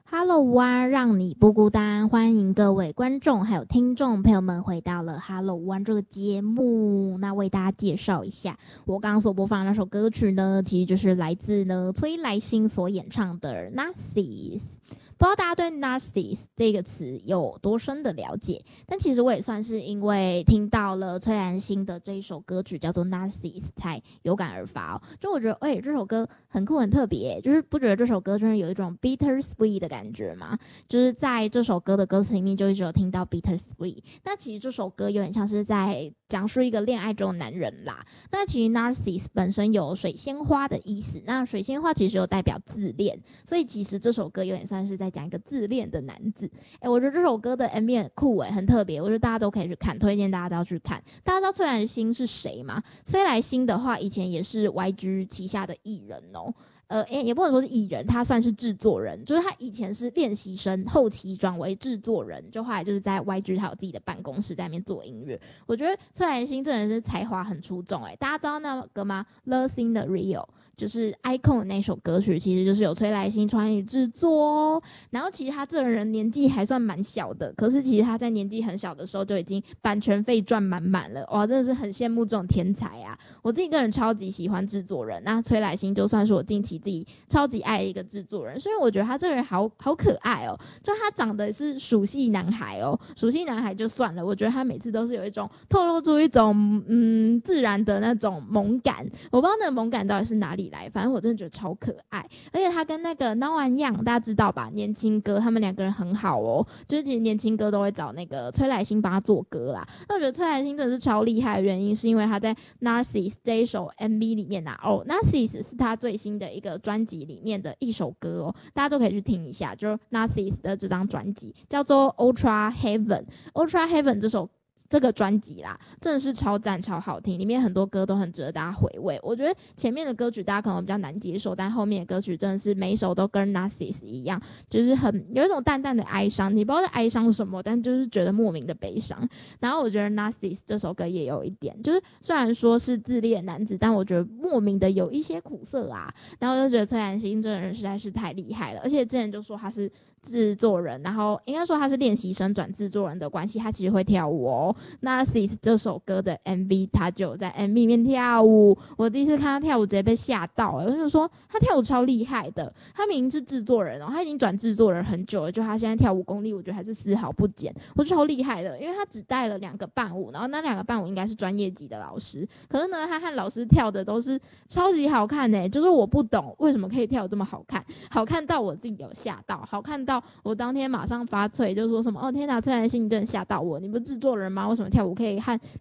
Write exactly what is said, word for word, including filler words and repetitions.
Hello 湾，让你不孤单，欢迎各位观众还有听众朋友们回到了 Hello 湾这个节目。那为大家介绍一下，我刚刚所播放的那首歌曲呢，其实就是来自呢崔来欣所演唱的 Narcissus。不知道大家对 Narcissus 这个词有多深的了解，但其实我也算是因为听到了崔兰心的这一首歌曲叫做 Narcissus 才有感而发哦。就我觉得，哎、欸，这首歌很酷很特别，就是不觉得这首歌就是有一种 bitter sweet 的感觉吗？就是在这首歌的歌词里面就一直有听到 bitter sweet。那其实这首歌有点像是在讲述一个恋爱中的男人啦。那其实 Narcissus 本身有水仙花的意思，那水仙花其实有代表自恋，所以其实这首歌有点算是在讲一个自恋的男子。哎、欸，我觉得这首歌的 M V 很酷哎，很特别，我觉得大家都可以去看，推荐大家都要去看。大家知道崔来欣是谁吗？崔来欣的话，以前也是 Y G 旗下的艺人哦。呃，也不能说是艺人，他算是制作人，就是他以前是练习生，后期转为制作人，就后来就是在 Y G 他有自己的办公室在那边做音乐。我觉得崔来欣真的是才华很出众哎，大家知道那个吗 ？Love in the Real 就是 Icon 的那首歌曲，其实就是有崔来欣参与制作哦。然后其实他这个人年纪还算蛮小的，可是其实他在年纪很小的时候就已经版权费赚满满了，哇，真的是很羡慕这种天才啊！我自己个人超级喜欢制作人，那崔来欣就算是我近期自己超级爱的一个制作人，所以我觉得他这个人好好可爱哦，就他长得是属系男孩哦，属系男孩就算了，我觉得他每次都是有一种透露出一种嗯自然的那种萌感，我不知道那个萌感到底是哪里来，反正我真的觉得超可爱，而且他跟那个闹完样大家知道吧，年轻哥他们两个人很好哦，就是其实年轻哥都会找那个崔来欣帮他做歌啦，那我觉得崔来欣真的是超厉害的原因是因为他在 Narcissus 这一首 M V 里面啊，哦 Narcissus 是他最新的一个专辑里面的一首歌哦，大家都可以去听一下，就是 Narcissus 的这张专辑叫做 Ultra Heaven Ultra Heaven 这首这个专辑啦，真的是超赞超好听，里面很多歌都很值得大家回味。我觉得前面的歌曲大家可能比较难接受，但后面的歌曲真的是每一首都跟 Narcissus 一样，就是很有一种淡淡的哀伤，你不知道在哀伤什么，但就是觉得莫名的悲伤。然后我觉得 Narcissus 这首歌也有一点，就是虽然说是自恋男子，但我觉得莫名的有一些苦涩啊。然后我就觉得崔兰欣这个人实在是太厉害了，而且之前就说他是制作人，然后应该说他是练习生转制作人的关系，他其实会跳舞哦。Narcissus 这首歌的 M V 他就在 M V 里面跳舞，我第一次看他跳舞直接被吓到了，我就说他跳舞超厉害的，他明明是制作人哦，他已经转制作人很久了，就他现在跳舞功力我觉得还是丝毫不减，我觉得超厉害的，因为他只带了两个伴舞，然后那两个伴舞应该是专业级的老师，可是呢他和老师跳的都是超级好看的、欸、就是我不懂为什么可以跳得这么好看，好看到我自己有吓到，好看到我当天马上发脆就说什么哦天哪，崔兰欣你真的吓到我，你不是制作人吗？为什么跳舞可以和